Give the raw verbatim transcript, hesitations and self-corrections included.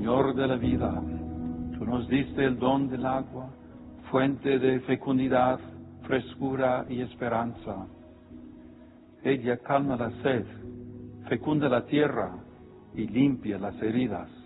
Señor de la vida, tú nos diste el don del agua, fuente de fecundidad, frescura y esperanza. Ella calma la sed, fecunda la tierra y limpia las heridas.